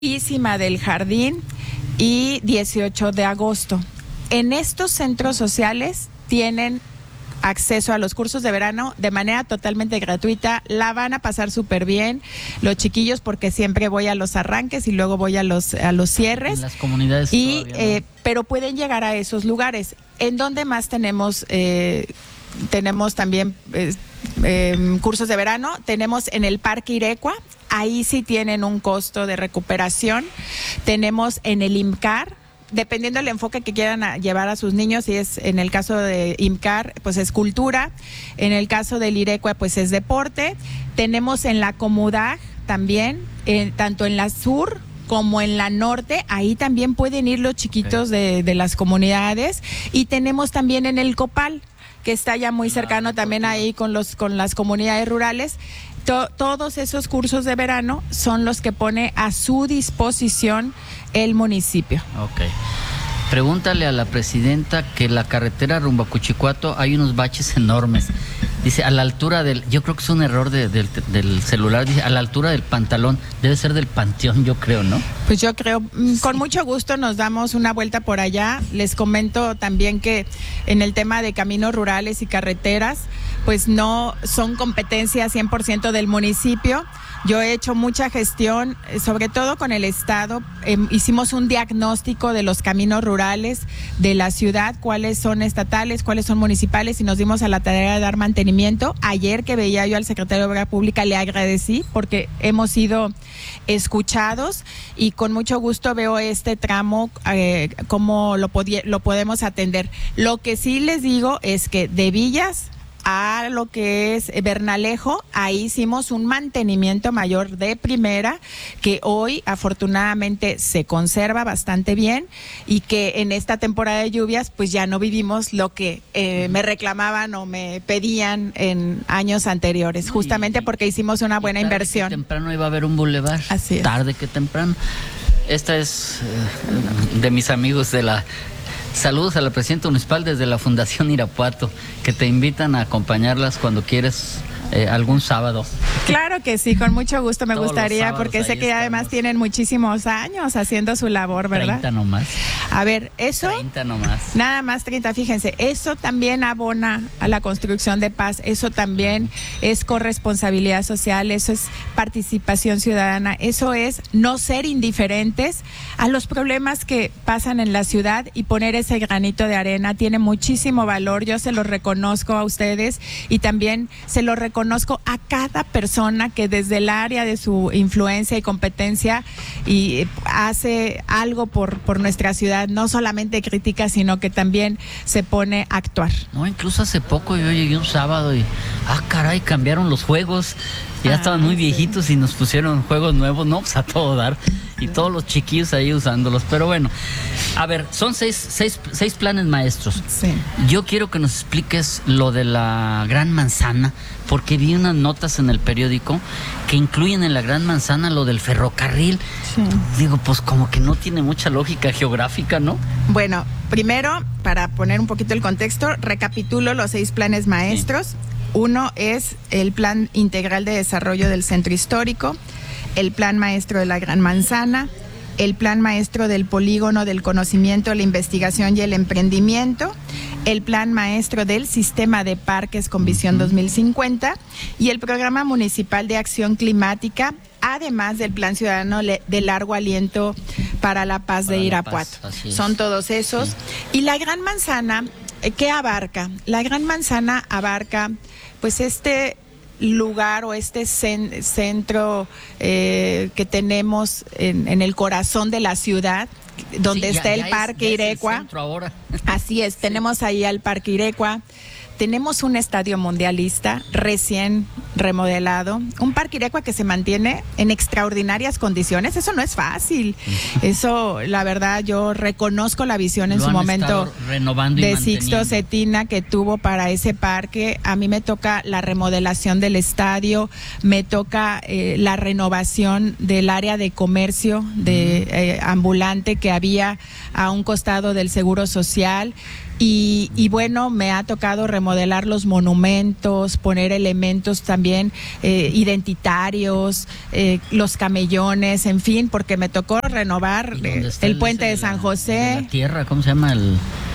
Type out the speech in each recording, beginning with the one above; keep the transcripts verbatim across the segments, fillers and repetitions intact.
del Jardín y dieciocho de agosto. En estos centros sociales tienen acceso a los cursos de verano de manera totalmente gratuita. La van a pasar súper bien los chiquillos, porque siempre voy a los arranques y luego voy a los a los cierres. En las comunidades y todavía, eh, ¿no? Pero pueden llegar a esos lugares. ¿En donde más tenemos eh, tenemos también eh, eh, cursos de verano? Tenemos en el Parque Irecua. Ahí sí tienen un costo de recuperación. Tenemos en el IMCAR, dependiendo del enfoque que quieran a llevar a sus niños, si es en el caso de IMCAR, pues es cultura, en el caso del Irecua, pues es deporte. Tenemos en la Comudag también, eh, tanto en la sur como en la norte, ahí también pueden ir los chiquitos de, de las comunidades. Y tenemos también en el Copal, que está ya muy cercano también ahí con los con las comunidades rurales. To, todos esos cursos de verano son los que pone a su disposición el municipio. Ok. Pregúntale a la presidenta que la carretera rumbo a Cuchicuato hay unos baches enormes. Dice, a la altura del, yo creo que es un error de, de, del celular, dice, a la altura del pantalón, debe ser del Panteón, yo creo, ¿no? Pues yo creo, sí. Con mucho gusto nos damos una vuelta por allá. Les comento también que en el tema de caminos rurales y carreteras, pues no son competencia cien por ciento del municipio. Yo he hecho mucha gestión, sobre todo con el Estado. Eh, hicimos un diagnóstico de los caminos rurales de la ciudad, cuáles son estatales, cuáles son municipales, y nos dimos a la tarea de dar mantenimiento. Ayer que veía yo al secretario de Obra Pública, le agradecí porque hemos sido escuchados, y con mucho gusto veo este tramo, eh, cómo lo, lo podemos atender. Lo que sí les digo es que de Villas a lo que es Bernalejo, ahí hicimos un mantenimiento mayor de primera, que hoy afortunadamente se conserva bastante bien, y que en esta temporada de lluvias pues ya no vivimos lo que eh, me reclamaban o me pedían en años anteriores, justamente y, porque hicimos una buena tarde inversión. Que temprano iba a haber un bulevar. Así es. Tarde que temprano. Esta es eh, de mis amigos de la... Saludos a la presidenta municipal desde la Fundación Irapuato, que te invitan a acompañarlas cuando quieres eh, algún sábado. Claro que sí, con mucho gusto me Todos gustaría, porque sé que estamos. Además tienen muchísimos años haciendo su labor, ¿verdad? treinta nomás. A ver, eso... treinta nomás. Nada más treinta, fíjense, eso también abona a la construcción de paz, eso también es corresponsabilidad social, eso es participación ciudadana, eso es no ser indiferentes a los problemas que pasan en la ciudad y poner ese granito de arena. Tiene muchísimo valor, yo se lo reconozco a ustedes y también se lo reconozco a cada persona que desde el área de su influencia y competencia y hace algo por, por nuestra ciudad, no solamente critica, sino que también se pone a actuar. No, incluso hace poco yo llegué un sábado y, ah, caray, cambiaron los juegos. Ya ah, estaban muy viejitos sí. Y nos pusieron juegos nuevos, no, pues a todo dar. Y todos los chiquillos ahí usándolos. Pero bueno, a ver, son seis, seis, seis planes maestros. Sí. Yo quiero que nos expliques lo de la Gran Manzana, porque vi unas notas en el periódico que incluyen en la Gran Manzana lo del ferrocarril. Sí. Digo, pues como que no tiene mucha lógica geográfica, ¿no? Bueno, primero, para poner un poquito el contexto, recapitulo los seis planes maestros. Sí. Uno es el Plan Integral de Desarrollo del Centro Histórico, el Plan Maestro de la Gran Manzana, el Plan Maestro del Polígono del Conocimiento, la Investigación y el Emprendimiento, el Plan Maestro del Sistema de Parques con Visión dos mil cincuenta y el Programa Municipal de Acción Climática, además del Plan Ciudadano de Largo Aliento para la Paz para de Irapuato. Son todos esos. Sí. Y la Gran Manzana, ¿qué abarca? La Gran Manzana abarca pues este lugar o este cen, centro eh, que tenemos en, en el corazón de la ciudad, donde sí, está ya, el ya Parque es, Irecua. Es el centro ahora. Así es, sí. Tenemos ahí al Parque Irecua. Tenemos un estadio mundialista recién remodelado, un Parque Irecua que se mantiene en extraordinarias condiciones. Eso no es fácil. Eso, la verdad, yo reconozco la visión en Lo su han momento renovando de Sixto Cetina que tuvo para ese parque. A mí me toca la remodelación del estadio, me toca eh, la renovación del área de comercio de eh, ambulante que había a un costado del Seguro Social. social. Y, y bueno, me ha tocado remodelar los monumentos, poner elementos también eh, identitarios, eh, los camellones, en fin, porque me tocó renovar eh, el, el puente de, de San José. De la tierra, ¿cómo se llama el...?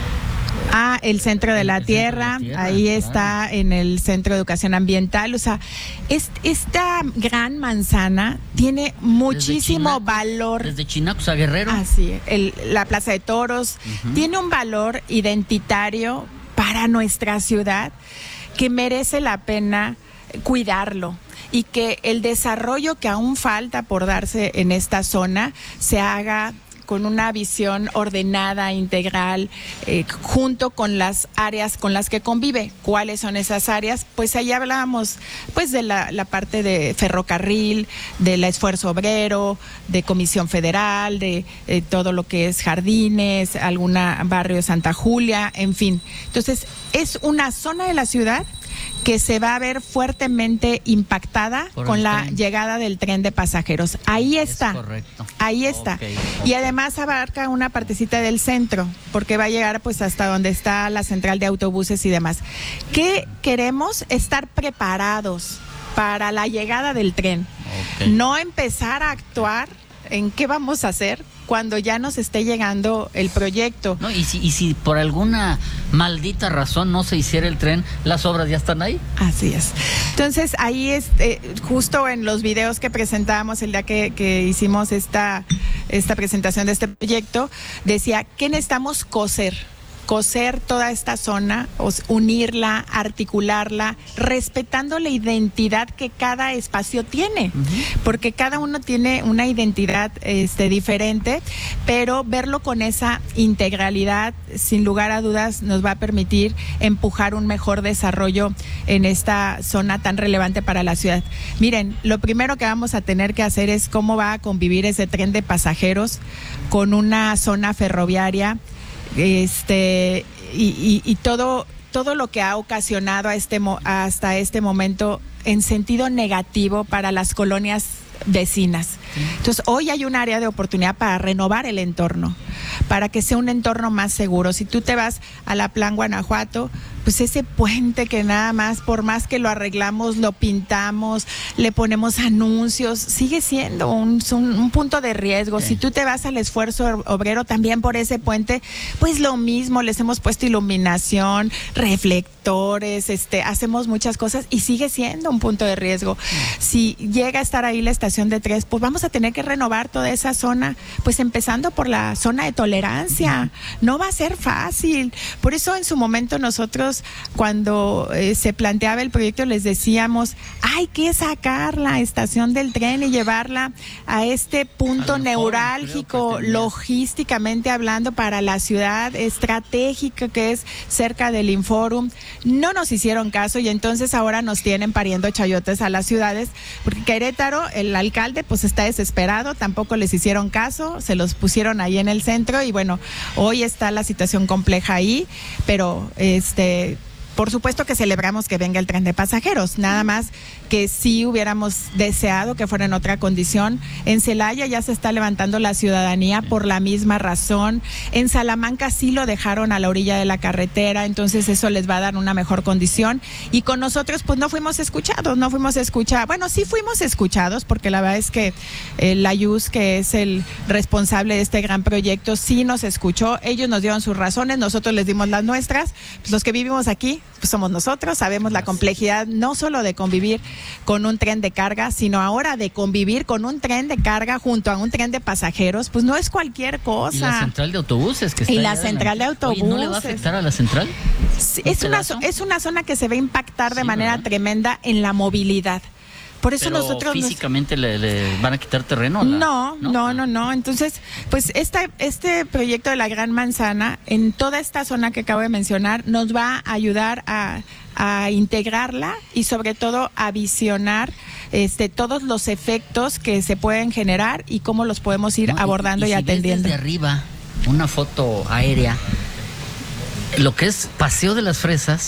Ah, el Centro de la Tierra, tierra ahí claro. Está en el Centro de Educación Ambiental. O sea, es, esta gran manzana tiene muchísimo desde China, valor. Desde Chinacos a Guerrero. Así, el, la Plaza de Toros, uh-huh. Tiene un valor identitario para nuestra ciudad que merece la pena cuidarlo. Y que el desarrollo que aún falta por darse en esta zona se haga con una visión ordenada, integral, eh, junto con las áreas con las que convive. ¿Cuáles son esas áreas? Pues ahí hablábamos pues de la, la parte de ferrocarril, del esfuerzo obrero, de Comisión Federal, de eh, todo lo que es jardines, alguna barrio Santa Julia, en fin. Entonces, es una zona de la ciudad que se va a ver fuertemente impactada por con la tren. Llegada del tren de pasajeros. Ahí está. Es correcto. Ahí está. Okay, okay. Y además abarca una partecita del centro, porque va a llegar pues hasta donde está la central de autobuses y demás. ¿Qué queremos? Estar preparados para la llegada del tren. Okay. No empezar a actuar en qué vamos a hacer cuando ya nos esté llegando el proyecto. No, y si, y si por alguna maldita razón no se hiciera el tren, las obras ya están ahí. Así es. Entonces ahí es eh, justo en los videos que presentábamos el día que, que hicimos esta, esta presentación de este proyecto, decía que necesitamos coser. coser toda esta zona, unirla, articularla, respetando la identidad que cada espacio tiene, uh-huh. Porque cada uno tiene una identidad este, diferente, pero verlo con esa integralidad, sin lugar a dudas, nos va a permitir empujar un mejor desarrollo en esta zona tan relevante para la ciudad. Miren, lo primero que vamos a tener que hacer es cómo va a convivir ese tren de pasajeros con una zona ferroviaria, este y, y, y todo todo lo que ha ocasionado a este hasta este momento en sentido negativo para las colonias vecinas. Entonces, hoy hay un área de oportunidad para renovar el entorno, para que sea un entorno más seguro. Si tú te vas a la Plan Guanajuato, pues ese puente que nada más, por más que lo arreglamos, lo pintamos, le ponemos anuncios, sigue siendo un, un, un punto de riesgo. Sí. Si tú te vas al esfuerzo obrero también por ese puente, pues lo mismo, les hemos puesto iluminación, reflectores, este, hacemos muchas cosas y sigue siendo un punto de riesgo. Sí. Si llega a estar ahí la estación de tres, pues vamos a tener que renovar toda esa zona, pues empezando por la zona de tolerancia. No va a ser fácil. Por eso en su momento nosotros, cuando eh, se planteaba el proyecto, les decíamos, hay que sacar la estación del tren y llevarla a este punto neurálgico, logísticamente hablando, para la ciudad estratégica que es cerca del Inforum. No nos hicieron caso y entonces ahora nos tienen pariendo chayotes a las ciudades, porque Querétaro, el alcalde, pues está desesperado, tampoco les hicieron caso, se los pusieron ahí en el centro y bueno, hoy está la situación compleja ahí, pero este... por supuesto que celebramos que venga el tren de pasajeros, nada más que sí hubiéramos deseado que fuera en otra condición. En Celaya ya se está levantando la ciudadanía por la misma razón. En Salamanca sí lo dejaron a la orilla de la carretera, entonces eso les va a dar una mejor condición. Y con nosotros pues no fuimos escuchados, no fuimos escuchados. Bueno, sí fuimos escuchados, porque la verdad es que eh, la I U S, que es el responsable de este gran proyecto, sí nos escuchó. Ellos nos dieron sus razones, nosotros les dimos las nuestras. Pues los que vivimos aquí, pues somos nosotros, sabemos la complejidad no solo de convivir con un tren de carga, sino ahora de convivir con un tren de carga junto a un tren de pasajeros, pues no es cualquier cosa. Y la central de autobuses que está y la central de autobuses. Oye, ¿no le va a afectar a la central? Sí, es una es una zona que se va a impactar de sí, manera ¿verdad? tremenda en la movilidad. Por eso Pero nosotros físicamente nos... le, le van a quitar terreno. La... No, no, no, no, no. Entonces, pues esta, este proyecto de la Gran Manzana, en toda esta zona que acabo de mencionar, nos va a ayudar a, a integrarla y sobre todo a visionar este, todos los efectos que se pueden generar y cómo los podemos ir no, abordando y, y, y si atendiendo. Desde arriba, una foto aérea, lo que es Paseo de las Fresas,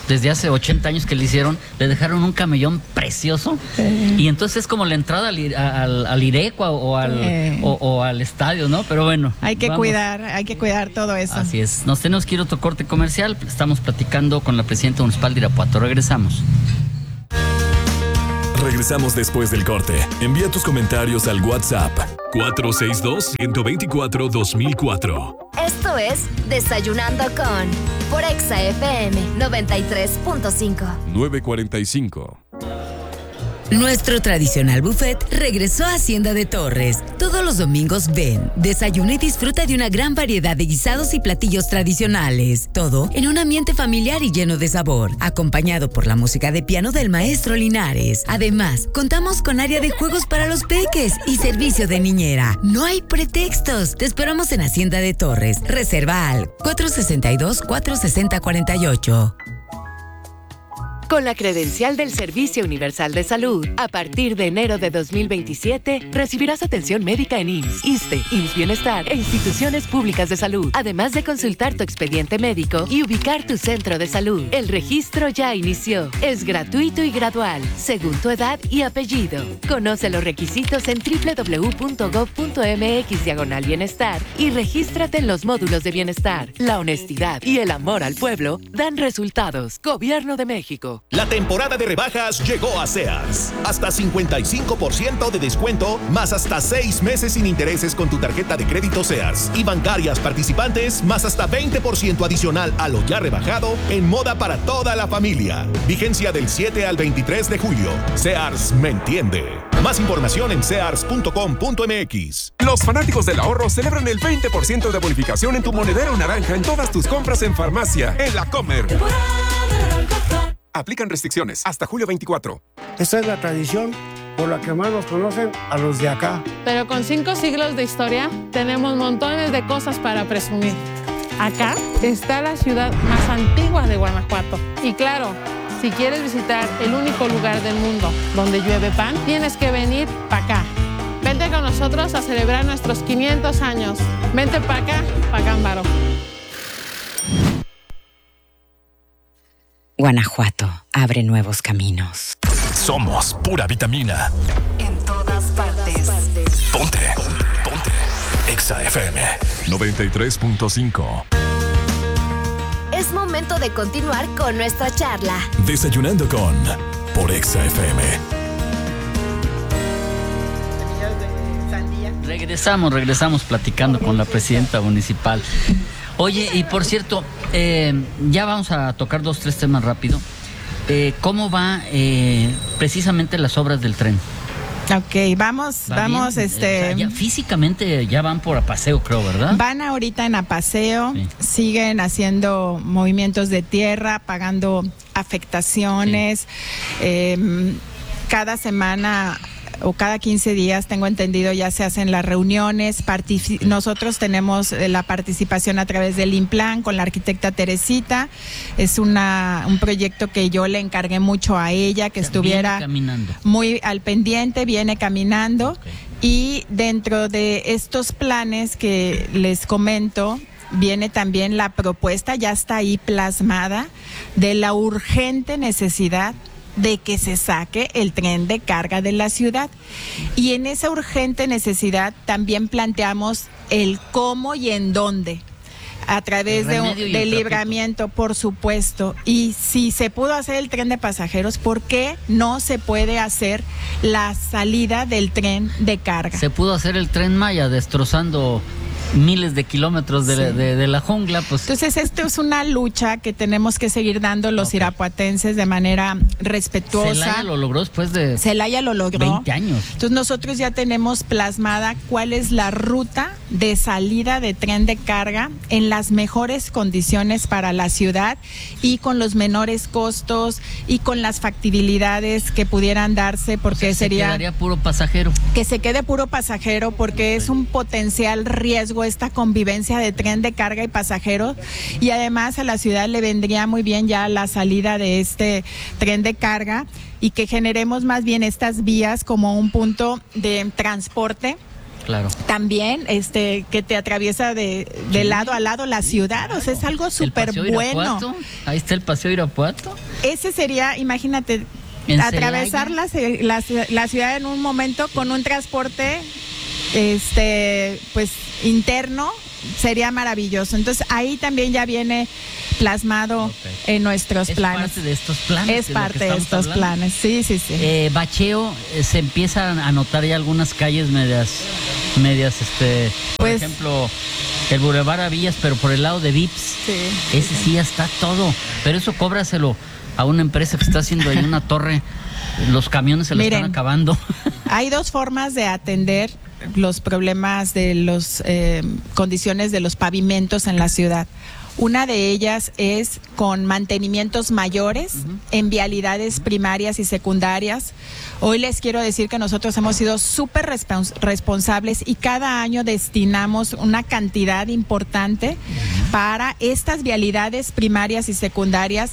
desde hace ochenta años que le hicieron, le dejaron un camellón precioso. Sí. Y entonces es como la entrada al, al, al Irecua o al, sí. o, o al estadio, ¿no? Pero bueno. Hay que vamos. cuidar, hay que cuidar todo eso. Así es. Nos tenemos que ir a otro corte comercial. Estamos platicando con la presidenta municipal de Irapuato. Regresamos. Regresamos después del corte. Envía tus comentarios al WhatsApp cuatro seis dos, uno dos cuatro, dos mil cuatro. Esto es Desayunando con por Exa F M noventa y tres punto cinco. nueve cuarenta y cinco. Nuestro tradicional buffet regresó a Hacienda de Torres. Todos los domingos ven, desayuna y disfruta de una gran variedad de guisados y platillos tradicionales. Todo en un ambiente familiar y lleno de sabor, acompañado por la música de piano del maestro Linares. Además, contamos con área de juegos para los peques y servicio de niñera. No hay pretextos. Te esperamos en Hacienda de Torres. Reserva al cuatro seis dos, cuatro seis cero, cuatro ocho. Con la credencial del Servicio Universal de Salud, a partir de enero de dos mil veintisiete, recibirás atención médica en I M S S, ISSSTE, I M S S Bienestar e instituciones públicas de salud, además de consultar tu expediente médico y ubicar tu centro de salud. El registro ya inició. Es gratuito y gradual, según tu edad y apellido. Conoce los requisitos en doble u doble u doble u punto gob punto eme equis diagonal bienestar y regístrate en los módulos de bienestar. La honestidad y el amor al pueblo dan resultados. Gobierno de México. La temporada de rebajas llegó a Sears. Hasta cincuenta y cinco por ciento de descuento, más hasta seis meses sin intereses con tu tarjeta de crédito Sears. Y bancarias participantes, más hasta veinte por ciento adicional a lo ya rebajado en moda para toda la familia. Vigencia del siete al veintitrés de julio. Sears me entiende. Más información en sears punto com punto eme equis. Los fanáticos del ahorro celebran el veinte por ciento de bonificación en tu monedero naranja en todas tus compras en farmacia. En la Comer. Aplican restricciones hasta julio veinticuatro. Esta es la tradición por la que más nos conocen a los de acá. Pero con cinco siglos de historia, tenemos montones de cosas para presumir. Acá está la ciudad más antigua de Guanajuato. Y claro, si quieres visitar el único lugar del mundo donde llueve pan, tienes que venir para acá. Vente con nosotros a celebrar nuestros quinientos años. Vente para acá, para Cámbaro. Guanajuato abre nuevos caminos. Somos pura vitamina. En todas partes. Ponte, ponte. Exa F M noventa y tres punto cinco. Es momento de continuar con nuestra charla. Desayunando con por Exa F M. Regresamos, regresamos platicando con la presidenta municipal. Oye, y por cierto, eh, ya vamos a tocar dos, tres temas rápido. Eh, ¿Cómo va eh, precisamente las obras del tren? Ok, vamos, vamos, bien? este... O sea, ya físicamente ya van por Apaseo, creo, ¿verdad? Van ahorita en Apaseo, sí. Siguen haciendo movimientos de tierra, pagando afectaciones. Sí. Eh, cada semana o cada quince días, tengo entendido, ya se hacen las reuniones. Partici- nosotros tenemos la participación a través del INPLAN con la arquitecta Teresita. Es una un proyecto que yo le encargué mucho a ella, que o sea, estuviera muy al pendiente, viene caminando. Okay. Y dentro de estos planes que les comento, viene también la propuesta, ya está ahí plasmada, de la urgente necesidad de que se saque el tren de carga de la ciudad. Y en esa urgente necesidad también planteamos el cómo y en dónde. A través de un de libramiento, por supuesto. Y si se pudo hacer el tren de pasajeros, ¿por qué no se puede hacer la salida del tren de carga? Se pudo hacer el Tren Maya destrozando miles de kilómetros de, sí. de, de la jungla, pues. Entonces esto es una lucha que tenemos que seguir dando los okay. irapuatenses de manera respetuosa. Celaya lo logró después de Celaya lo logró veinte años. Entonces nosotros ya tenemos plasmada cuál es la ruta de salida de tren de carga en las mejores condiciones para la ciudad y con los menores costos y con las factibilidades que pudieran darse, porque o sea, sería se quedaría puro pasajero. Que se quede puro pasajero, porque okay. es un potencial riesgo esta convivencia de tren de carga y pasajeros, y además a la ciudad le vendría muy bien ya la salida de este tren de carga y que generemos más bien estas vías como un punto de transporte claro. También, este, que te atraviesa de, de sí, lado a lado la ciudad, sí, claro. O sea, es algo súper bueno. Ahí está el Paseo Irapuato. Ese sería, imagínate, atravesar la, la, la ciudad en un momento con un transporte, este, pues, interno, sería maravilloso. Entonces, ahí también ya viene plasmado okay. en nuestros es planes. Es parte de estos planes. Es parte de estos hablando. planes, sí, sí, sí. Eh, bacheo, eh, se empiezan a notar ya algunas calles medias, medias, este, por pues, ejemplo, el Boulevard a Villas, pero por el lado de Vips. Sí. Ese sí ya está todo, pero eso cóbraselo a una empresa que está haciendo ahí una torre, los camiones se lo Miren, están acabando. Hay dos formas de atender los problemas de las eh, condiciones de los pavimentos en la ciudad. Una de ellas es con mantenimientos mayores uh-huh. en vialidades primarias y secundarias. Hoy les quiero decir que nosotros hemos sido súper respons- responsables y cada año destinamos una cantidad importante uh-huh. para estas vialidades primarias y secundarias,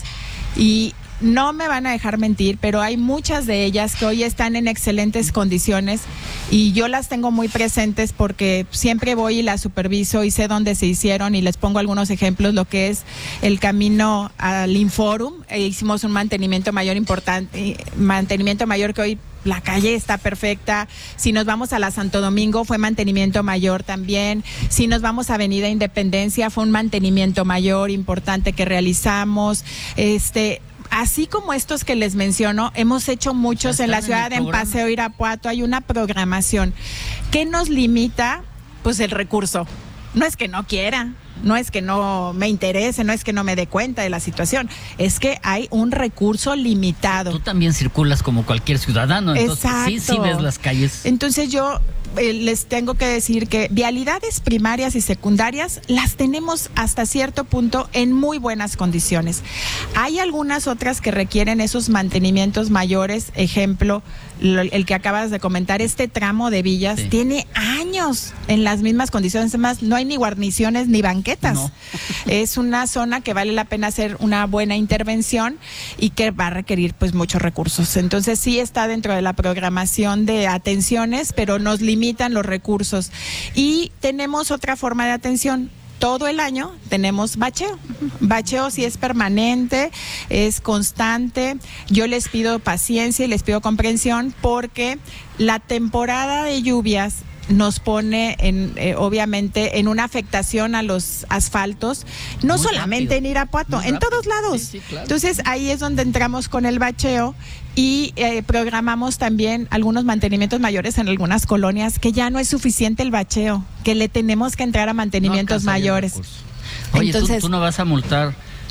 y no me van a dejar mentir, pero hay muchas de ellas que hoy están en excelentes condiciones y yo las tengo muy presentes porque siempre voy y las superviso y sé dónde se hicieron, y les pongo algunos ejemplos. Lo que es el camino al Inforum, e hicimos un mantenimiento mayor importante, mantenimiento mayor que hoy la calle está perfecta. Si nos vamos a la Santo Domingo, fue mantenimiento mayor también. Si nos vamos a Avenida Independencia, fue un mantenimiento mayor importante que realizamos. Este... Así como estos que les menciono, hemos hecho muchos en la ciudad, en Paseo Irapuato. Hay una programación. ¿Qué nos limita? Pues el recurso. No es que no quiera, no es que no me interese, no es que no me dé cuenta de la situación, es que hay un recurso limitado. Tú también circulas como cualquier ciudadano, entonces Exacto. sí, sí ves las calles. Entonces yo eh, les tengo que decir que vialidades primarias y secundarias las tenemos hasta cierto punto en muy buenas condiciones. Hay algunas otras que requieren esos mantenimientos mayores, ejemplo, lo, el que acabas de comentar, este tramo de Villas, sí. tiene años en las mismas condiciones, además no hay ni guarniciones ni banquetas. No. Es una zona que vale la pena hacer una buena intervención y que va a requerir pues muchos recursos. Entonces sí está dentro de la programación de atenciones, pero nos limitan los recursos. Y tenemos otra forma de atención. Todo el año tenemos bacheo. Bacheo sí es permanente, es constante. Yo les pido paciencia y les pido comprensión porque la temporada de lluvias nos pone en eh, obviamente en una afectación a los asfaltos, no muy solamente rápido, en Irapuato, en todos lados. Sí, sí, claro. Entonces ahí es donde entramos con el bacheo y eh, programamos también algunos mantenimientos mayores en algunas colonias que ya no es suficiente el bacheo, que le tenemos que entrar a mantenimientos no mayores. Oye, Entonces, ¿tú, tú no vas a multar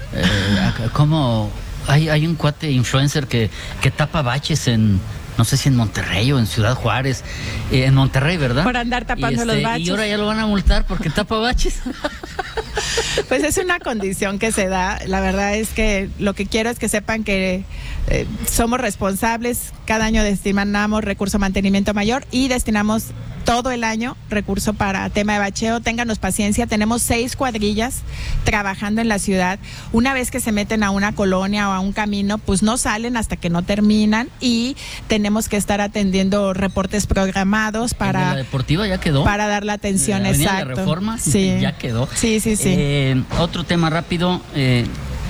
eh, como hay, hay un cuate influencer que, que tapa baches en no sé si en Monterrey o en Ciudad Juárez, eh, en Monterrey, ¿verdad? Por andar tapando y este, los baches. Y ahora ya lo van a multar porque tapa baches. Pues es una condición que se da. La verdad es que lo que quiero es que sepan que eh, somos responsables. Cada año destinamos recurso a mantenimiento mayor y destinamos todo el año recurso para tema de bacheo. Ténganos paciencia, tenemos seis cuadrillas trabajando en la ciudad. Una vez que se meten a una colonia o a un camino, pues no salen hasta que no terminan y tenemos que estar atendiendo reportes programados para... La deportiva ya quedó. Para dar la atención, la exacto. La Reforma sí. ya quedó. Sí, sí, sí. Eh, otro tema rápido, eh,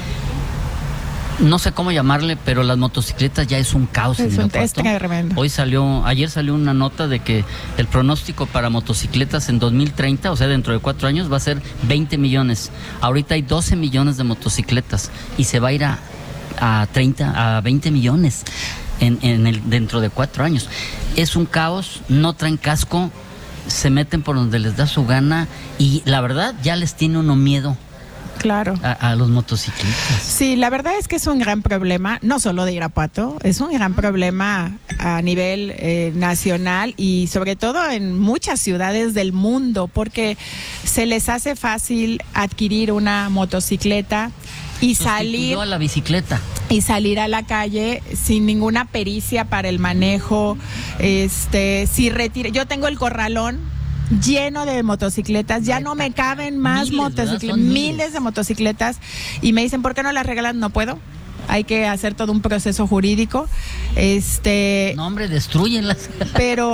no sé cómo llamarle, pero las motocicletas ya es un caos. Es, en un, es tremendo. Hoy salió, ayer salió una nota de que el pronóstico para motocicletas en dos mil treinta, o sea, dentro de cuatro años, va a ser veinte millones. Ahorita hay doce millones de motocicletas y se va a ir a, a treinta, a veinte millones en, en el, dentro de cuatro años. Es un caos, no traen casco, se meten por donde les da su gana y la verdad ya les tiene uno miedo. Claro. A, a los motociclistas. Sí, la verdad es que es un gran problema, no solo de Irapuato, es un gran problema a nivel eh, nacional y sobre todo en muchas ciudades del mundo, porque se les hace fácil adquirir una motocicleta y salir a la bicicleta y salir a la calle sin ninguna pericia para el manejo. Este, si retira, yo tengo el corralón lleno de motocicletas, ya no me caben más miles, motocicletas, miles. miles de motocicletas y me dicen, ¿por qué no las regalan? No puedo. Hay que hacer todo un proceso jurídico. Este, no, hombre, destruyenlas. Pero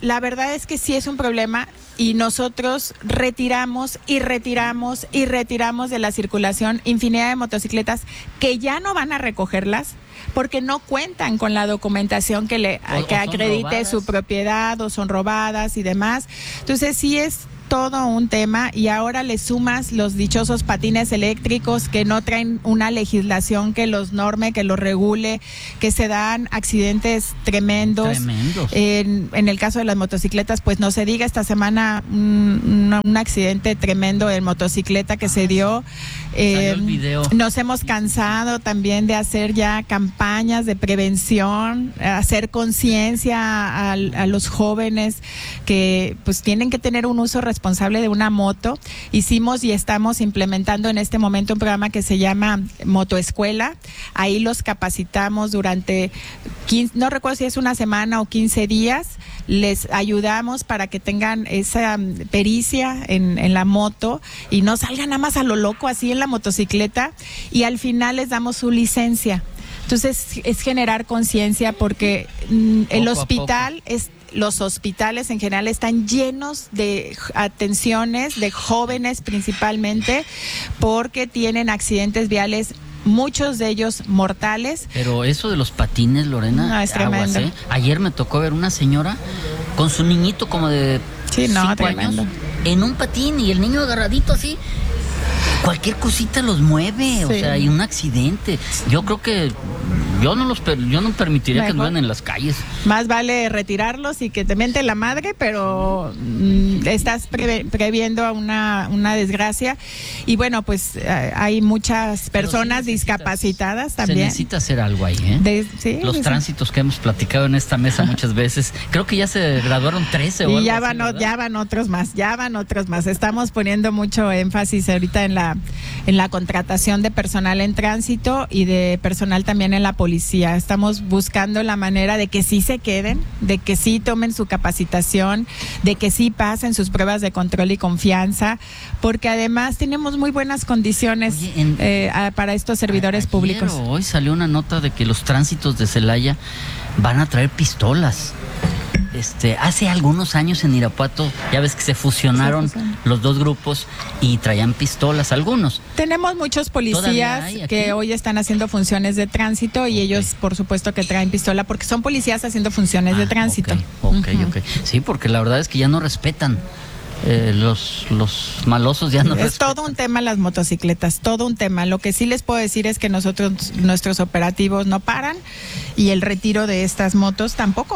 la verdad es que sí es un problema y nosotros retiramos y retiramos y retiramos de la circulación infinidad de motocicletas que ya no van a recogerlas porque no cuentan con la documentación que le O- que o son acredite robadas. su propiedad o son robadas y demás. Entonces sí es todo un tema y ahora le sumas los dichosos patines eléctricos que no traen una legislación que los norme, que los regule, que se dan accidentes tremendos. Tremendos. En, en el caso de las motocicletas, pues no se diga, esta semana un, un, un accidente tremendo en motocicleta que se dio. Salió el video. Nos hemos cansado también de hacer ya campañas de prevención, hacer conciencia a, a los jóvenes que pues tienen que tener un uso responsable de una moto. Hicimos y estamos implementando en este momento un programa que se llama Motoescuela. Ahí los capacitamos durante quince, no recuerdo si es una semana o quince días. Les ayudamos para que tengan esa um, pericia en, en la moto y no salgan nada más a lo loco así en la motocicleta, y al final les damos su licencia. Entonces es generar conciencia porque mm, el Poco a hospital es los hospitales en general están llenos de atenciones de jóvenes principalmente porque tienen accidentes viales, muchos de ellos mortales. Pero eso de los patines, Lorena, No, es aguas, tremendo. ¿eh? Ayer me tocó ver una señora con su niñito como de Sí, no, cinco tremendo. años en un patín y el niño agarradito así. Cualquier cosita los mueve, o Sí. sea, hay un accidente. Yo creo que yo no los per- yo no permitiría que Mejor. anduven en las calles. Más vale retirarlos y que te miente la madre, pero mm, estás preve- previendo a una, una desgracia. Y bueno, pues eh, hay muchas personas sí necesitas- discapacitadas Se también. necesita hacer algo ahí, ¿eh? De- sí, Los sí. tránsitos que hemos platicado en esta mesa muchas veces. Creo que ya se graduaron trece o algo Y ya así, van, o- ¿verdad? ya van otros más, ya van otros más. Estamos poniendo mucho énfasis ahorita en la, en la contratación de personal en tránsito y de personal también en la policía. Estamos buscando la manera de que sí se queden, de que sí tomen su capacitación, de que sí pasen sus pruebas de control y confianza, porque además tenemos muy buenas condiciones Oye, en- eh, a- para estos servidores Ayer públicos. o Hoy salió una nota de que los tránsitos de Celaya van a traer pistolas. Este, hace algunos años en Irapuato, ya ves que se fusionaron Se fusionaron. los dos grupos y traían pistolas, algunos. Tenemos muchos ¿Todavía policías hay aquí? que hoy están haciendo funciones de tránsito y Ok. ellos, por supuesto, que traen pistola porque son policías haciendo funciones de Ah, tránsito. Ok, ok, Ujú. ok. Sí, porque la verdad es que ya no respetan. Eh, los, los malosos ya no Es respetan. todo un tema las motocicletas, todo un tema. Lo que sí les puedo decir es que nosotros, nuestros operativos no paran y el retiro de estas motos tampoco.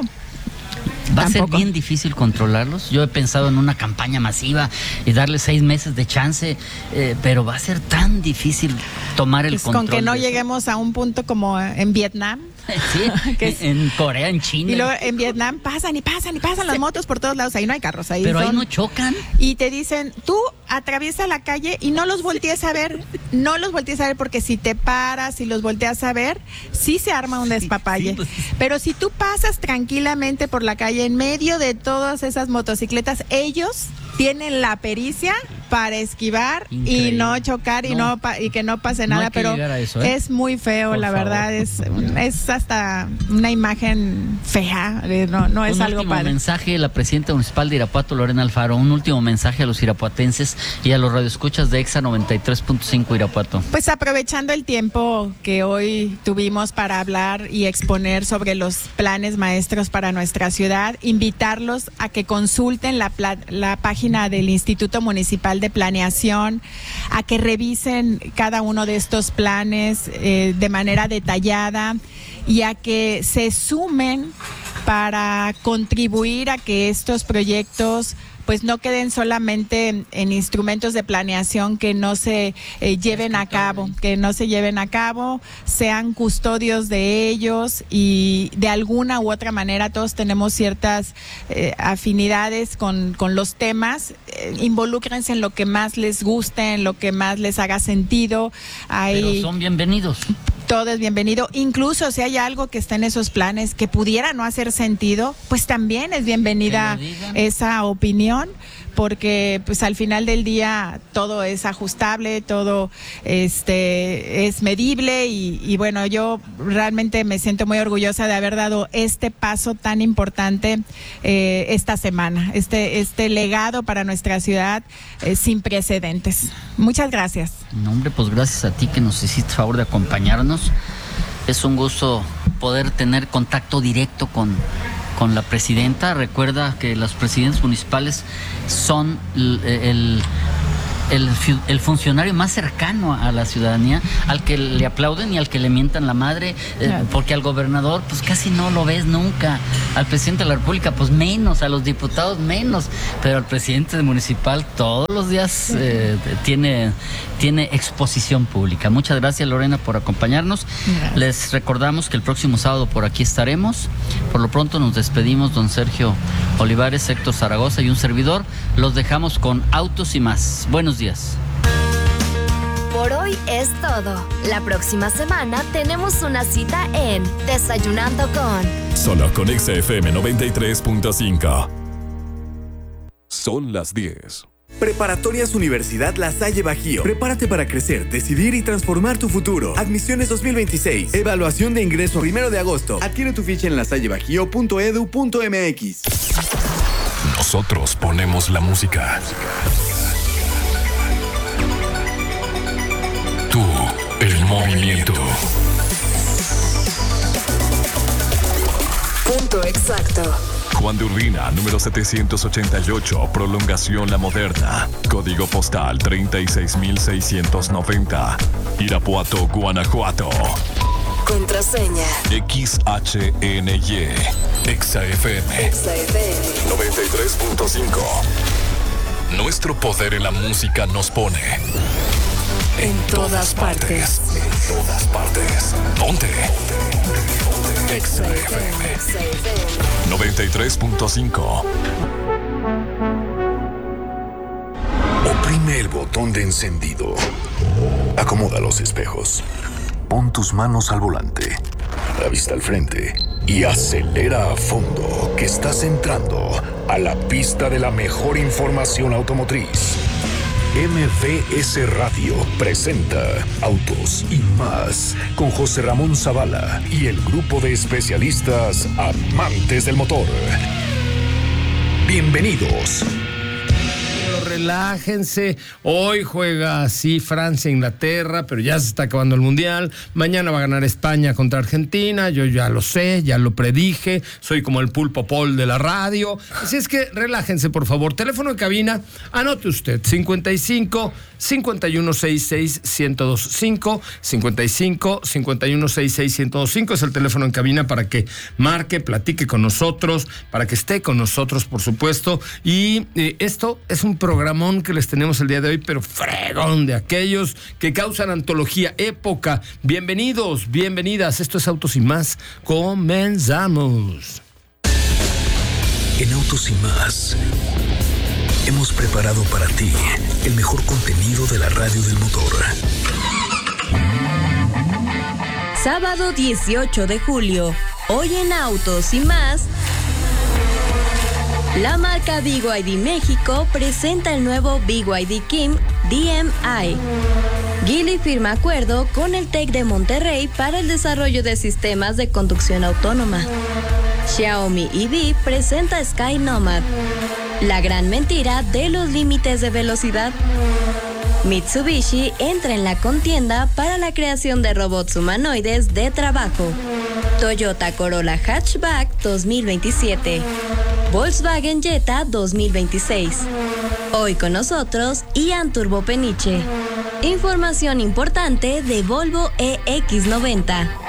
Va a ser Tampoco. bien difícil controlarlos. Yo he pensado en una campaña masiva y darle seis meses de chance, eh, pero va a ser tan difícil tomar el Pues control. con que no de eso. lleguemos a un punto como en Vietnam. Sí, que es- en Corea, en China. Y luego en Vietnam pasan y pasan y pasan las motos por todos lados. Ahí no hay carros, ahí pero ahí son- no chocan. Y te dicen, tú atraviesa la calle y no los voltees a ver, no los voltees a ver porque si te paras y los volteas a ver, sí se arma un despapalle. sí, pues. Pero si tú pasas tranquilamente por la calle en medio de todas esas motocicletas, ellos tienen la pericia para esquivar Increíble. y no chocar y No. no, pa- y que no pase No nada, hay que pero llegar a eso, ¿eh? es muy feo, Por la favor. verdad, es, es hasta una imagen fea, eh, no, no es un algo último padre. mensaje de la presidenta municipal de Irapuato, Lorena Alfaro. Un último mensaje a los irapuatenses y a los radioescuchas de Exa noventa y tres punto cinco Irapuato. Pues aprovechando el tiempo que hoy tuvimos para hablar y exponer sobre los planes maestros para nuestra ciudad, invitarlos a que consulten la, pla- la página del Instituto Municipal de Planeación, a que revisen cada uno de estos planes eh, de manera detallada y a que se sumen para contribuir a que estos proyectos pues no queden solamente en, en instrumentos de planeación que no se eh, lleven a cabo, que no se lleven a cabo, sean custodios de ellos y de alguna u otra manera todos tenemos ciertas eh, afinidades con, con los temas, eh, involúcrense en lo que más les guste, en lo que más les haga sentido. Hay, Pero son bienvenidos. todo es bienvenido, incluso si hay algo que está en esos planes que pudiera no hacer sentido, pues también es bienvenida Que lo digan. esa opinión, porque pues al final del día todo es ajustable, todo este es medible y, y bueno, yo realmente me siento muy orgullosa de haber dado este paso tan importante eh, esta semana, este, este legado para nuestra ciudad eh, sin precedentes. Muchas gracias. No, hombre, pues gracias a ti que nos hiciste favor de acompañarnos. Es un gusto poder tener contacto directo con, con la presidenta. Recuerda que los presidentes municipales son el, el, el, el funcionario más cercano a la ciudadanía, al que le aplauden y al que le mientan la madre, eh, porque al gobernador pues casi no lo ves nunca, al presidente de la República pues menos, a los diputados menos, pero al presidente municipal todos los días eh, tiene, tiene exposición pública. Muchas gracias, Lorena, por acompañarnos. Gracias. Les recordamos que el próximo sábado por aquí estaremos. Por lo pronto nos despedimos, don Sergio Olivares, Héctor Zaragoza y un servidor. Los dejamos con Autos y Más. Buenos días. Por hoy es todo. La próxima semana tenemos una cita en Desayunando con... Solo con Exa F M noventa y tres punto cinco. Son las diez. Preparatorias Universidad La Salle Bajío. Prepárate para crecer, decidir y transformar tu futuro. Admisiones dos mil veintiséis. Evaluación de ingreso primero de agosto. Adquiere tu ficha en lasallebajío punto edu punto m x. Nosotros ponemos la música. Tú, el movimiento. Punto exacto. Juan de Urbina, número setecientos ochenta y ocho, Prolongación La Moderna. Código postal treinta y seis mil seiscientos noventa. Irapuato, Guanajuato. Contraseña. X H N Y. Exa F M. Exa F M. noventa y tres punto cinco. Nuestro poder en la música nos pone... En, en todas, todas partes. partes. En todas partes. Ponte. Exa F M. noventa y tres punto cinco. Oprime el botón de encendido. Acomoda los espejos. Pon tus manos al volante. La vista al frente. Y acelera a fondo, que estás entrando a la pista de la mejor información automotriz. M V S Radio presenta Autos y Más con José Ramón Zavala y el grupo de especialistas amantes del motor. Bienvenidos. Relájense, hoy juega sí Francia, Inglaterra, pero ya se está acabando el Mundial. Mañana va a ganar España contra Argentina, yo ya lo sé, ya lo predije, soy como el Pulpo Paul de la radio. Así es que relájense, por favor. Teléfono de cabina, anote usted, cincuenta y cinco, cincuenta y uno sesenta y seis, ciento veinticinco, cincuenta y cinco, cincuenta y uno sesenta y seis, ciento veinticinco es el teléfono en cabina para que marque, platique con nosotros, para que esté con nosotros, por supuesto. Y eh, esto es un programa que les tenemos el día de hoy, pero fregón, de aquellos que causan antología, época. Bienvenidos, bienvenidas. Esto es Autos y Más. Comenzamos. En Autos y Más hemos preparado para ti el mejor contenido de la radio del motor. Sábado dieciocho de julio. Hoy en Autos y Más. La marca B Y D México presenta el nuevo B Y D Kim D M I. Geely firma acuerdo con el TEC de Monterrey para el desarrollo de sistemas de conducción autónoma. Xiaomi E V presenta Sky Nomad. La gran mentira de los límites de velocidad. Mitsubishi entra en la contienda para la creación de robots humanoides de trabajo. Toyota Corolla Hatchback dos mil veintisiete. Volkswagen Jetta dos mil veintiséis. Hoy con nosotros, Ian Turbo Peniche. Información importante de Volvo E X noventa.